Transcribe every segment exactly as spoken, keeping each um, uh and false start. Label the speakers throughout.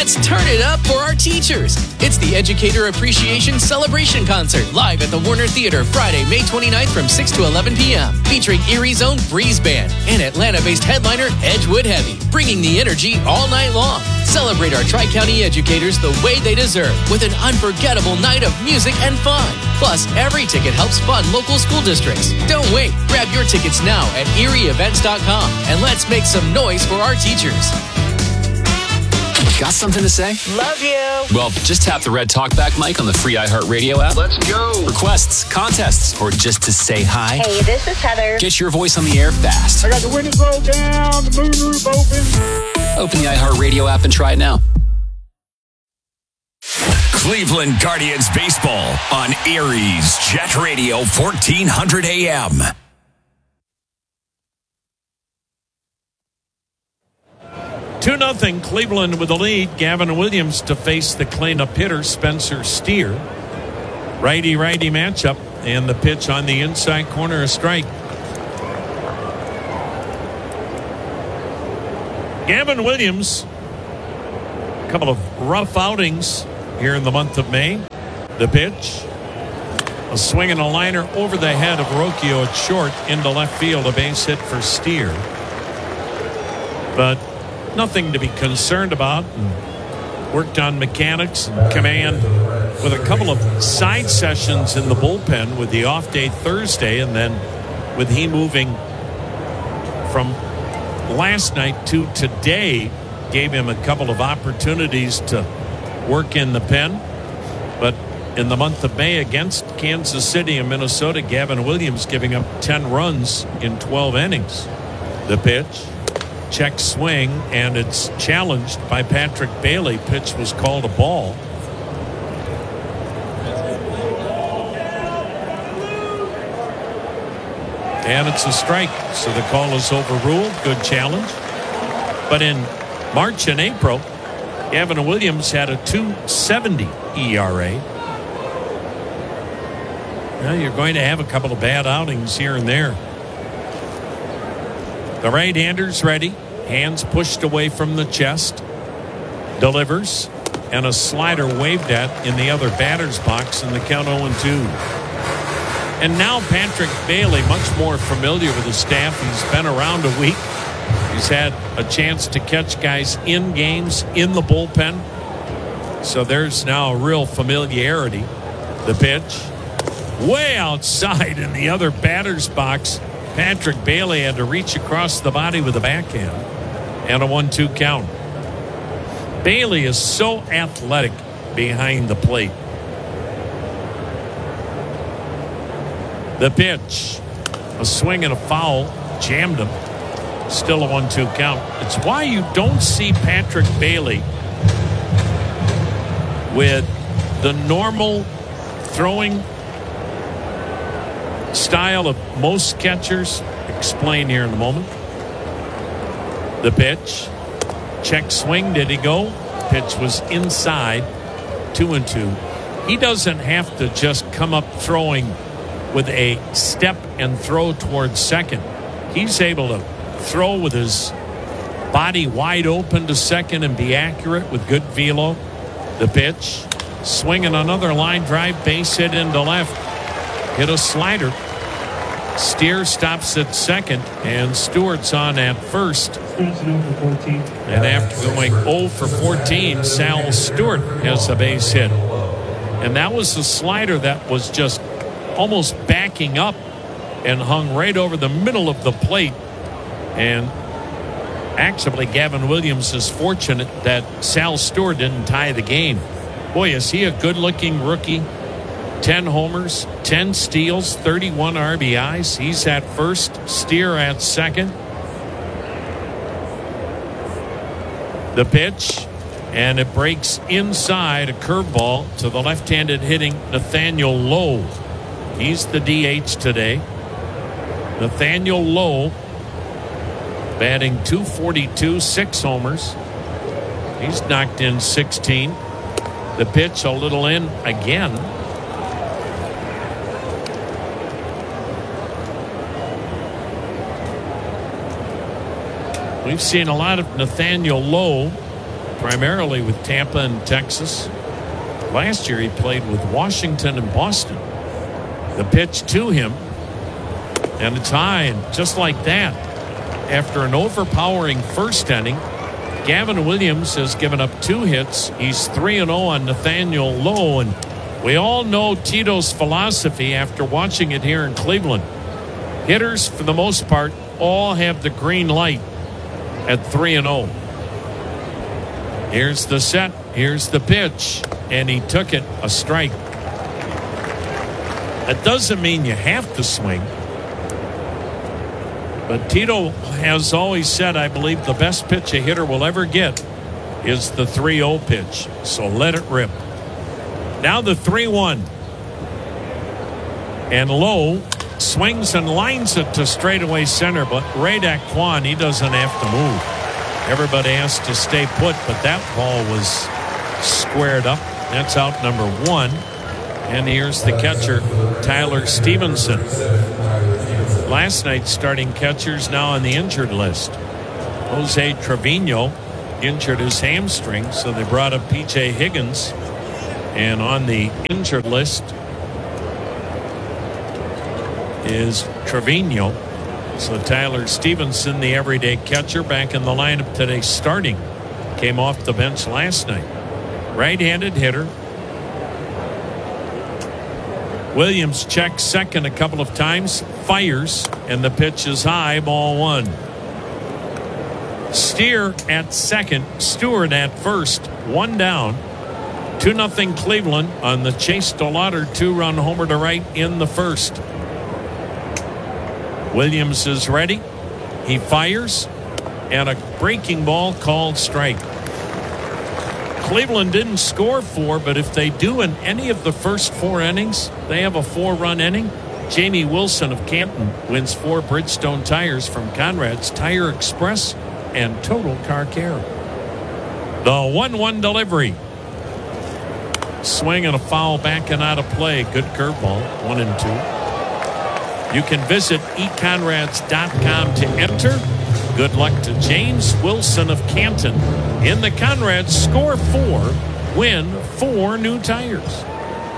Speaker 1: Let's turn it up for our teachers. It's the Educator Appreciation Celebration Concert live at the Warner Theater Friday, May twenty-ninth from six to eleven p.m. featuring Erie's own Breeze Band and Atlanta-based headliner Edgewood Heavy, bringing the energy all night long. Celebrate our Tri-County educators the way they deserve with an unforgettable night of music and fun. Plus, every ticket helps fund local school districts. Don't wait. Grab your tickets now at erie events dot com and let's make some noise for our teachers.
Speaker 2: Got something to say?
Speaker 3: Love you.
Speaker 2: Well, just tap the red talkback mic on the free iHeartRadio app.
Speaker 4: Let's go.
Speaker 2: Requests, contests, or just to say hi.
Speaker 3: Hey, this is Heather.
Speaker 2: Get your voice on the air fast.
Speaker 5: I got the windows rolled down, the moonroof open.
Speaker 2: Open the iHeartRadio app and try it now.
Speaker 6: Cleveland Guardians baseball on Erie's Jet Radio fourteen hundred A M.
Speaker 7: two nothing Cleveland with the lead. Gavin Williams to face the cleanup hitter Spencer Steer. Righty-righty matchup, and the pitch on the inside corner, a strike. Gavin Williams, a couple of rough outings here in the month of May. The pitch, a swing and a liner over the head of Rocchio at short into left field, a base hit for Steer. But nothing to be concerned about. And worked on mechanics and command with a couple of side sessions in the bullpen with the off day Thursday, and then with he moving from last night to today gave him a couple of opportunities to work in the pen. But in the month of May against Kansas City and Minnesota, Gavin Williams giving up ten runs in twelve innings. The pitch, check swing, and it's challenged by Patrick Bailey. Pitch was called a ball. And it's a strike, so the call is overruled. Good challenge. But in March and April, Gavin Williams had a two seventy E R A. Well, you're going to have a couple of bad outings here and there. The right-hander's ready. Hands pushed away from the chest. Delivers. And a slider waved at in the other batter's box in the count oh and two. And now Patrick Bailey, much more familiar with the staff. He's been around a week. He's had a chance to catch guys in games, in the bullpen. So there's now a real familiarity. The pitch, way outside in the other batter's box. Patrick Bailey had to reach across the body with a backhand. And a one two count. Bailey is so athletic behind the plate. The pitch, a swing and a foul, jammed him. Still a one two count. It's why you don't see Patrick Bailey with the normal throwing style of most catchers. Explain here in a moment. The pitch, check swing. Did he go? Pitch was inside. Two and two. He doesn't have to just come up throwing with a step and throw towards second. He's able to throw with his body wide open to second and be accurate with good velo. The pitch, swinging another line drive, base hit into left. Hit a slider. Steer stops at second, and Stewart's on at first. And after going oh for fourteen, Sal Stewart has a base hit. And that was a slider that was just almost backing up and hung right over the middle of the plate. And actually, Gavin Williams is fortunate that Sal Stewart didn't tie the game. Boy, is he a good-looking rookie. ten homers, ten steals, thirty-one R B Is. He's at first, Steer at second. The pitch, and it breaks inside, a curveball to the left-handed hitting Nathaniel Lowe. He's the D H today. Nathaniel Lowe batting two forty-two, six homers. He's knocked in sixteen. The pitch a little in again. We've seen a lot of Nathaniel Lowe primarily with Tampa and Texas. Last year he played with Washington and Boston. The pitch to him, and it's high, and just like that, after an overpowering first inning, Gavin Williams has given up two hits. He's three and oh on Nathaniel Lowe, and we all know Tito's philosophy after watching it here in Cleveland. Hitters, for the most part, all have the green light at three and oh. Here's the set. Here's the pitch. And he took it, a strike. That doesn't mean you have to swing. But Tito has always said, I believe the best pitch a hitter will ever get is the three oh pitch. So let it rip. Now the three one. And Lowe swings and lines it to straightaway center, but Radek Kwan, he doesn't have to move. Everybody has to stay put, but that ball was squared up. That's out number one. And here's the catcher, Tyler Stevenson. Last night's starting catchers now on the injured list. Jose Trevino injured his hamstring, so they brought up P J Higgins. And on the injured list is Trevino. So Tyler Stevenson, the everyday catcher, back in the lineup today starting. Came off the bench last night. Right-handed hitter. Williams checks second a couple of times, fires, and the pitch is high, ball one. Steer at second, Stewart at first, one down. two nothing Cleveland on the Chase DeLauder two-run homer to right in the first. Williams is ready. He fires, and a breaking ball called strike. Cleveland didn't score four, but if they do in any of the first four innings, they have a four-run inning. Jamie Wilson of Canton wins four Bridgestone tires from Conrad's Tire Express and Total Car Care. The one one delivery. Swing and a foul back and out of play. Good curveball, one and two. You can visit e conrads dot com to enter. Good luck to James Wilson of Canton. In the Conrads, score four, win four new tires.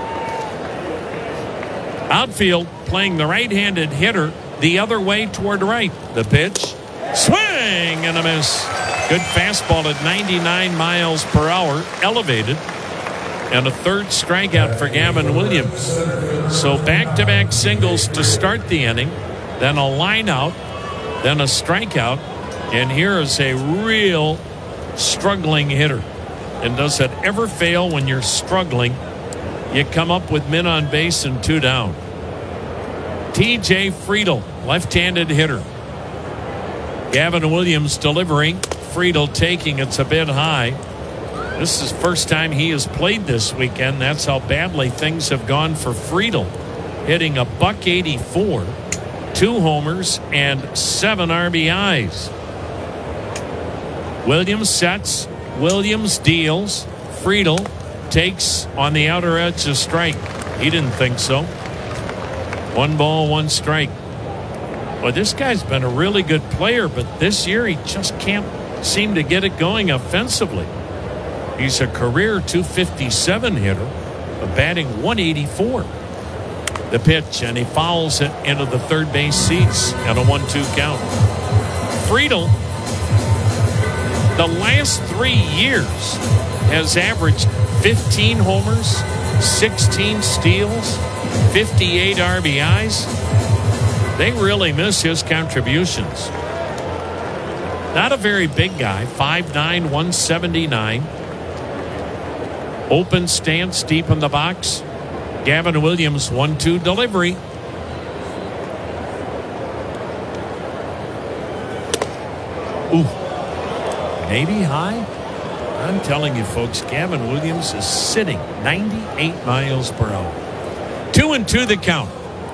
Speaker 7: Outfield playing the right-handed hitter the other way toward right. The pitch, swing and a miss. Good fastball at ninety-nine miles per hour, elevated. And a third strikeout for Gavin Williams. So back-to-back singles to start the inning, then a line out, then a strikeout, and here is a real struggling hitter. And does it ever fail when you're struggling? You come up with men on base and two down. T J Friedel, left-handed hitter. Gavin Williams delivering. Friedel taking. It's a bit high. This is the first time he has played this weekend. That's how badly things have gone for Friedel. Hitting a buck eighty-four, two homers, and seven R B Is. Williams sets. Williams deals. Friedel takes on the outer edge of strike. He didn't think so. One ball, one strike. Well, this guy's been a really good player, but this year he just can't seem to get it going offensively. He's a career two fifty-seven hitter, but batting one eighty-four. The pitch, and he fouls it into the third base seats at a one two count. Friedel, the last three years, has averaged fifteen homers, sixteen steals, fifty-eight R B Is. They really miss his contributions. Not a very big guy, five nine, one seventy-nine. Open stance deep in the box. Gavin Williams, one two delivery. Ooh, maybe high? I'm telling you, folks, Gavin Williams is sitting ninety-eight miles per hour. Two and two the count.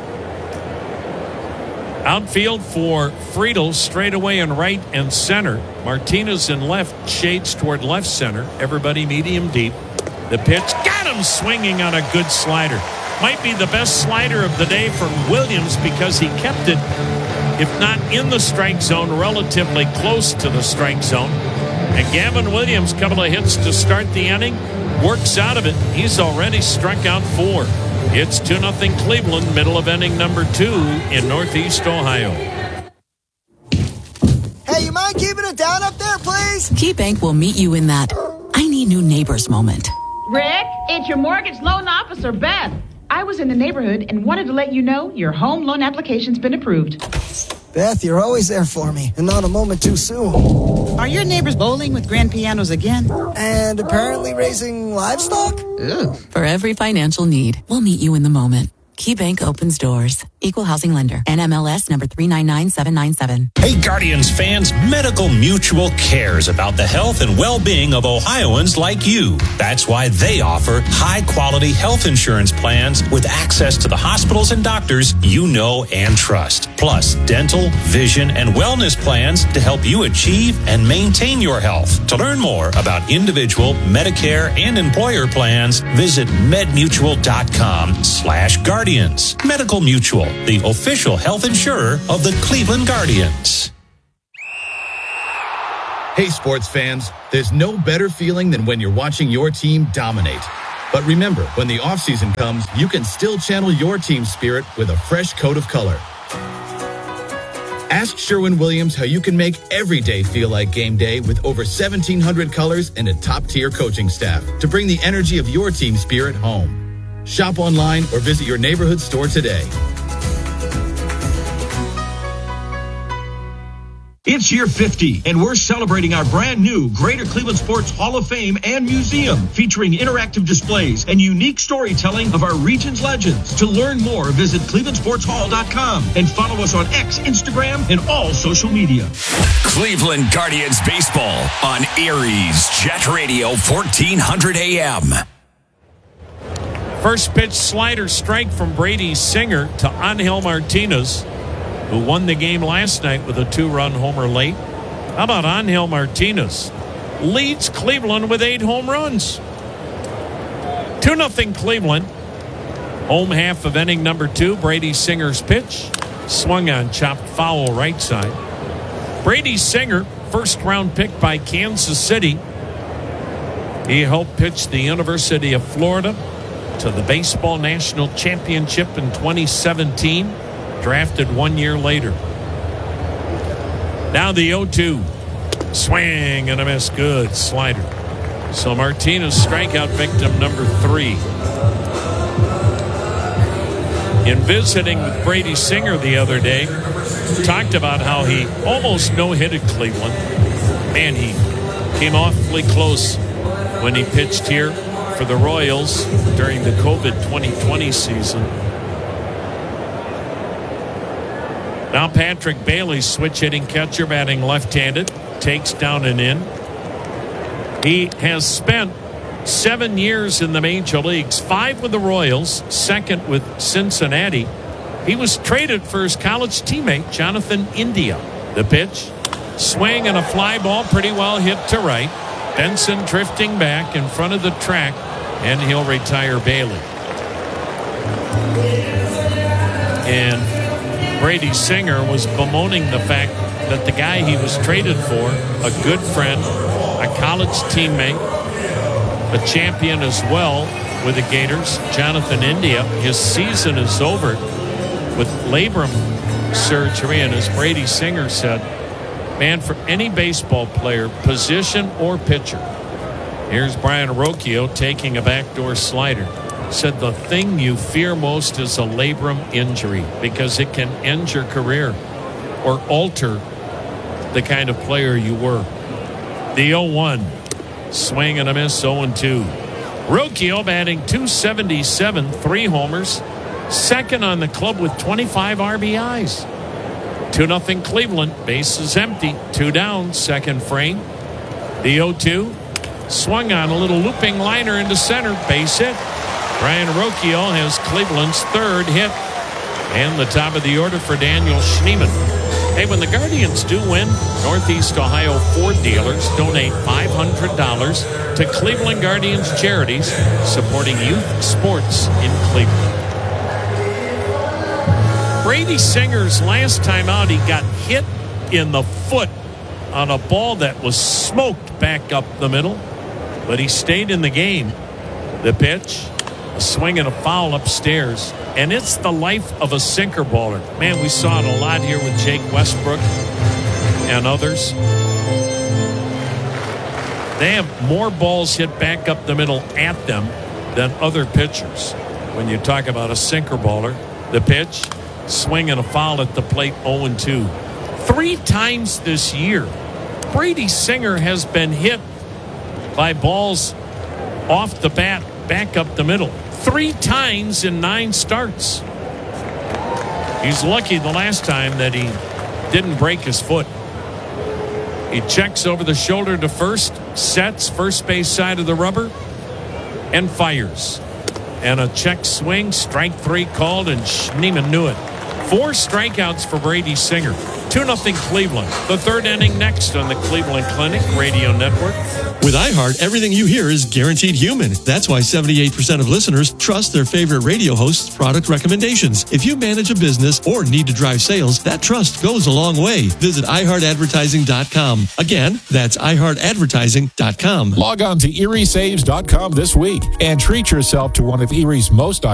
Speaker 7: Outfield for Friedel, straightaway in right and center. Martinez in left, shades toward left center. Everybody medium deep. The pitch, got him swinging on a good slider. Might be the best slider of the day for Williams because he kept it, if not in the strike zone, relatively close to the strike zone. And Gavin Williams, couple of hits to start the inning, works out of it. He's already struck out four. It's two nothing Cleveland, middle of inning number two in Northeast Ohio.
Speaker 4: Hey, you mind keeping it down up there, please?
Speaker 8: KeyBank will meet you in that I need new neighbors moment.
Speaker 9: Rick, it's your mortgage loan officer, Beth. I was in the neighborhood and wanted to let you know your home loan application's been approved.
Speaker 4: Beth, you're always there for me, and not a moment too soon.
Speaker 10: Are your neighbors bowling with grand pianos again?
Speaker 4: And apparently raising livestock?
Speaker 10: Ugh.
Speaker 8: For every financial need, we'll meet you in the moment. KeyBank opens doors. Equal housing lender. N M L S number three nine nine seven nine seven.
Speaker 11: Hey, Guardians fans, Medical Mutual cares about the health and well-being of Ohioans like you. That's why they offer high-quality health insurance plans with access to the hospitals and doctors you know and trust. Plus, dental, vision, and wellness plans to help you achieve and maintain your health. To learn more about individual, Medicare, and employer plans, visit medmutual.com slash Guardians. Medical Mutual, the official health insurer of the Cleveland Guardians.
Speaker 12: Hey, sports fans, there's no better feeling than when you're watching your team dominate. But remember, when the offseason comes, you can still channel your team spirit with a fresh coat of color. Ask Sherwin-Williams how you can make every day feel like game day with over seventeen hundred colors and a top-tier coaching staff to bring the energy of your team spirit home. Shop online or visit your neighborhood store today.
Speaker 13: It's year fifty, and we're celebrating our brand new Greater Cleveland Sports Hall of Fame and Museum, featuring interactive displays and unique storytelling of our region's legends. To learn more, visit cleveland sports hall dot com and follow us on X, Instagram, and all social media.
Speaker 6: Cleveland Guardians baseball on Aries Jet Radio fourteen hundred A M.
Speaker 7: First pitch slider strike from Brady Singer to Angel Martinez, who won the game last night with a two-run homer late. How about Angel Martinez? Leads Cleveland with eight home runs. two nothing Cleveland. Home half of inning number two. Brady Singer's pitch. Swung on, chopped foul right side. Brady Singer, first-round pick by Kansas City. He helped pitch the University of Florida to the Baseball National Championship in twenty seventeen. Drafted one year later. Now the oh two. Swing and a miss. Good slider. So Martinez strikeout victim number three. In visiting with Brady Singer the other day, talked about how he almost no-hitted Cleveland. Man, he came awfully close when he pitched here for the Royals during the COVID twenty twenty season. Now Patrick Bailey, switch-hitting catcher, batting left-handed, takes down and in. He has spent seven years in the major leagues, five with the Royals, second with Cincinnati. He was traded for his college teammate, Jonathan India. The pitch, swing and a fly ball, pretty well hit to right. Benson drifting back in front of the track, and he'll retire Bailey. And Brady Singer was bemoaning the fact that the guy he was traded for, a good friend, a college teammate, a champion as well with the Gators, Jonathan India, his season is over with labrum surgery. And as Brady Singer said, man, for any baseball player, position or pitcher, here's Brian Rocchio taking a backdoor slider. Said the thing you fear most is a labrum injury because it can end your career or alter the kind of player you were. The oh one. Swing and a miss, oh and two. Rocchio batting two seventy-seven, three homers, second on the club with twenty-five R B Is. two nothing Cleveland. Base is empty. Two down, second frame. The oh two. Swung on a little looping liner into center. Base hit. Brian Rocchio has Cleveland's third hit. And the top of the order for Daniel Schneemann. Hey, when the Guardians do win, Northeast Ohio Ford dealers donate five hundred dollars to Cleveland Guardians Charities, supporting youth sports in Cleveland. Brady Singer's last time out, he got hit in the foot on a ball that was smoked back up the middle, but he stayed in the game. The pitch, a swing and a foul upstairs, and it's the life of a sinker baller. Man, we saw it a lot here with Jake Westbrook and others. They have more balls hit back up the middle at them than other pitchers. When you talk about a sinker baller, the pitch, swing and a foul at the plate, oh and two. Three times this year, Brady Singer has been hit by balls off the bat, back up the middle. Three times in nine starts. He's lucky the last time that he didn't break his foot. He checks over the shoulder to first, sets first base side of the rubber, and fires. And a check swing, strike three called, and Schneemann knew it. Four strikeouts for Brady Singer. two nothing Cleveland. The third inning next on the Cleveland Clinic Radio Network.
Speaker 14: With iHeart, everything you hear is guaranteed human. That's why seventy-eight percent of listeners trust their favorite radio host's product recommendations. If you manage a business or need to drive sales, that trust goes a long way. Visit i heart advertising dot com. Again, that's i heart advertising dot com.
Speaker 15: Log on to erie saves dot com this week and treat yourself to one of Erie's most